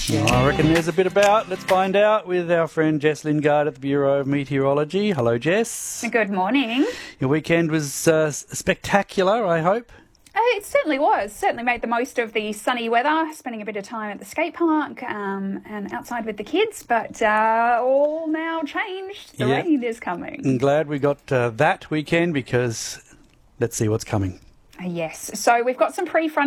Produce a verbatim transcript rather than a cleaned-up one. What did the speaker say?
I reckon there's a bit about. Let's find out with our friend Jess Lingard at the Bureau of Meteorology. Hello, Jess. Good morning. Your weekend was uh, spectacular, I hope. Uh, it certainly was. Certainly made the most of the sunny weather, spending a bit of time at the skate park um, and outside with the kids, but uh, all now changed. The Yeah. rain is coming. I'm glad we got uh, that weekend because let's see what's coming. Uh, yes. So we've got some pre-front